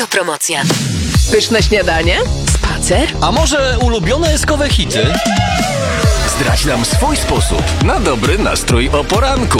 Autopromocja. Pyszne śniadanie? Spacer? A może ulubione eskowe hity? Zdradź nam swój sposób na dobry nastrój o poranku.